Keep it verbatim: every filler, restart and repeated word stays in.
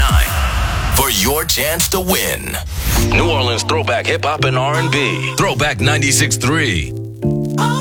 nine for your chance to win. New Orleans throwback hip hop and R and B. Throwback ninety-six point three.